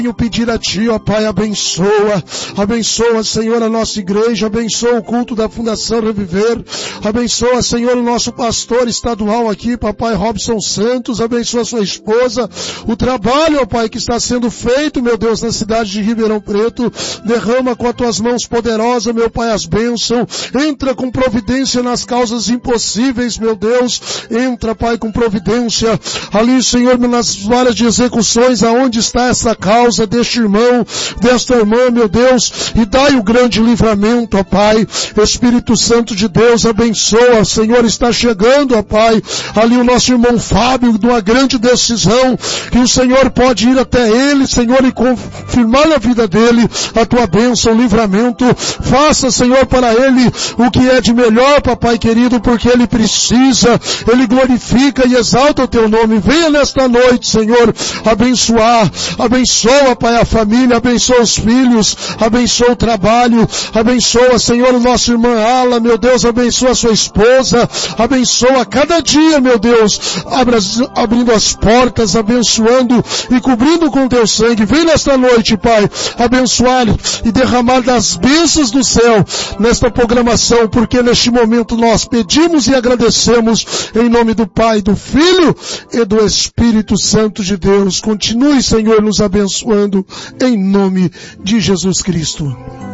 Venho pedir a Ti, ó Pai, abençoa, Senhor, a nossa igreja, abençoa o culto da Fundação Reviver, abençoa, Senhor, o nosso pastor estadual aqui, papai Robson Santos, abençoa sua esposa, o trabalho, ó Pai, que está sendo feito, meu Deus, na cidade de Ribeirão Preto, derrama com as Tuas mãos poderosas, meu Pai, as bênçãos, entra com providência nas causas impossíveis, meu Deus, entra, Pai, com providência, ali, Senhor, nas várias de execuções, aonde está essa causa, deste irmão, desta irmã, meu Deus, e dai o grande livramento, ó Pai. Espírito Santo de Deus, abençoa, Senhor, está chegando, ó Pai, ali o nosso irmão Fábio, de uma grande decisão, que o Senhor pode ir até ele, Senhor, e confirmar na vida dele a Tua bênção, livramento. Faça, Senhor, para ele o que é de melhor, papai querido, porque ele precisa, ele glorifica e exalta o Teu nome. Venha nesta noite, Senhor, abençoa, Pai, a família, abençoa os filhos, abençoa o trabalho, abençoa, Senhor, o nosso irmão Ala, meu Deus, abençoa a sua esposa, abençoa cada dia, meu Deus, abrindo as portas, abençoando e cobrindo com Teu sangue. Vem nesta noite, Pai, abençoar e derramar das bênçãos do céu nesta programação, porque neste momento nós pedimos e agradecemos em nome do Pai, do Filho e do Espírito Santo de Deus. Continue, Senhor, nos abençoando em nome de Jesus Cristo.